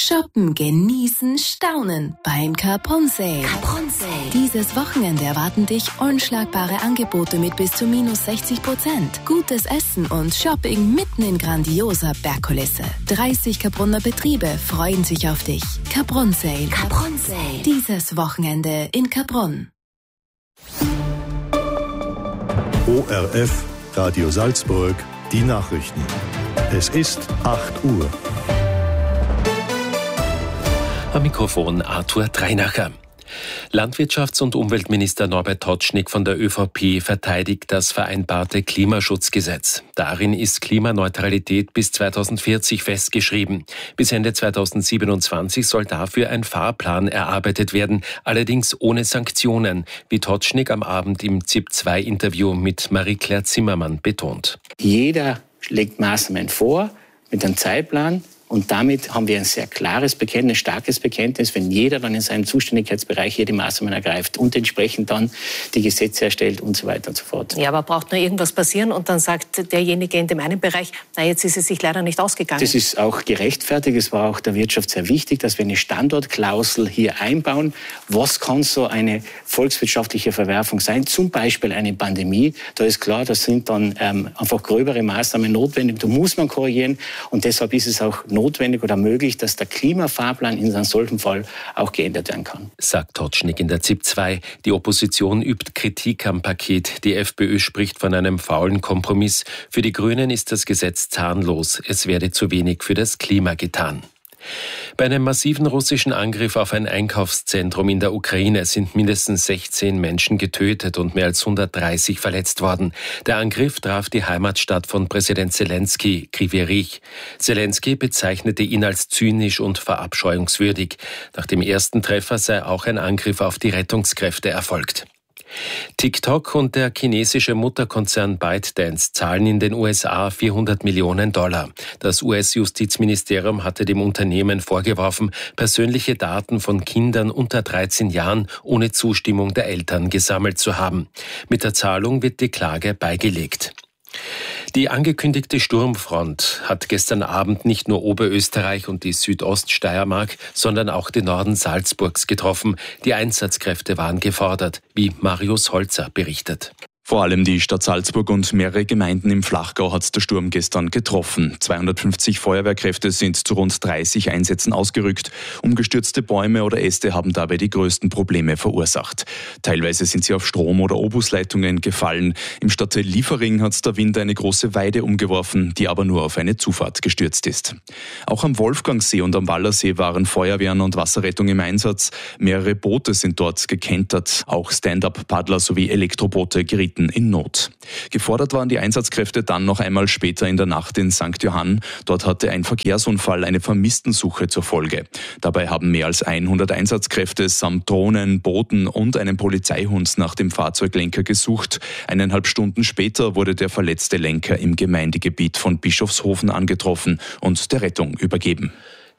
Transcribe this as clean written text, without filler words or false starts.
Shoppen, genießen, staunen beim Capron Sale. Capron Sale. Dieses Wochenende erwarten dich unschlagbare Angebote mit bis zu -60%. Gutes Essen und Shopping mitten in grandioser Bergkulisse. 30 Capronner Betriebe freuen sich auf dich. Capron Sale. Capron Sale. Dieses Wochenende in Capron. ORF Radio Salzburg, die Nachrichten. Es ist 8 Uhr. Am Mikrofon Arthur Dreinacher. Landwirtschafts- und Umweltminister Norbert Totschnig von der ÖVP verteidigt das vereinbarte Klimaschutzgesetz. Darin ist Klimaneutralität bis 2040 festgeschrieben. Bis Ende 2027 soll dafür ein Fahrplan erarbeitet werden, allerdings ohne Sanktionen, wie Totschnig am Abend im ZIP-2-Interview mit Marie-Claire Zimmermann betont. Jeder legt Maßnahmen vor mit einem Zeitplan. Und damit haben wir ein sehr klares Bekenntnis, ein starkes Bekenntnis, wenn jeder dann in seinem Zuständigkeitsbereich hier die Maßnahmen ergreift und entsprechend dann die Gesetze erstellt und so weiter und so fort. Ja, aber braucht nur irgendwas passieren und dann sagt derjenige in dem einen Bereich, na jetzt ist es sich leider nicht ausgegangen. Das ist auch gerechtfertigt. Es war auch der Wirtschaft sehr wichtig, dass wir eine Standortklausel hier einbauen. Was kann so eine volkswirtschaftliche Verwerfung sein? Zum Beispiel eine Pandemie. Da ist klar, da sind dann einfach gröbere Maßnahmen notwendig. Da muss man korrigieren und deshalb ist es auch notwendig oder möglich, dass der Klimafahrplan in einem solchen Fall auch geändert werden kann. Sagt Totschnig in der ZIP-2. Die Opposition übt Kritik am Paket. Die FPÖ spricht von einem faulen Kompromiss. Für die Grünen ist das Gesetz zahnlos. Es werde zu wenig für das Klima getan. Bei einem massiven russischen Angriff auf ein Einkaufszentrum in der Ukraine sind mindestens 16 Menschen getötet und mehr als 130 verletzt worden. Der Angriff traf die Heimatstadt von Präsident Zelensky, Kryvyi Rih. Zelensky bezeichnete ihn als zynisch und verabscheuungswürdig. Nach dem ersten Treffer sei auch ein Angriff auf die Rettungskräfte erfolgt. TikTok und der chinesische Mutterkonzern ByteDance zahlen in den USA $400 Millionen. Das US-Justizministerium hatte dem Unternehmen vorgeworfen, persönliche Daten von Kindern unter 13 Jahren ohne Zustimmung der Eltern gesammelt zu haben. Mit der Zahlung wird die Klage beigelegt. Die angekündigte Sturmfront hat gestern Abend nicht nur Oberösterreich und die Südoststeiermark, sondern auch den Norden Salzburgs getroffen. Die Einsatzkräfte waren gefordert, wie Marius Holzer berichtet. Vor allem die Stadt Salzburg und mehrere Gemeinden im Flachgau hat der Sturm gestern getroffen. 250 Feuerwehrkräfte sind zu rund 30 Einsätzen ausgerückt. Umgestürzte Bäume oder Äste haben dabei die größten Probleme verursacht. Teilweise sind sie auf Strom- oder Obusleitungen gefallen. Im Stadtteil Liefering hat der Wind eine große Weide umgeworfen, die aber nur auf eine Zufahrt gestürzt ist. Auch am Wolfgangsee und am Wallersee waren Feuerwehren und Wasserrettung im Einsatz. Mehrere Boote sind dort gekentert. Auch Stand-up-Paddler sowie Elektroboote gerieten in Not. Gefordert waren die Einsatzkräfte dann noch einmal später in der Nacht in St. Johann. Dort hatte ein Verkehrsunfall eine Vermisstensuche zur Folge. Dabei haben mehr als 100 Einsatzkräfte samt Drohnen, Booten und einem Polizeihund nach dem Fahrzeuglenker gesucht. 1,5 Stunden später wurde der verletzte Lenker im Gemeindegebiet von Bischofshofen angetroffen und der Rettung übergeben.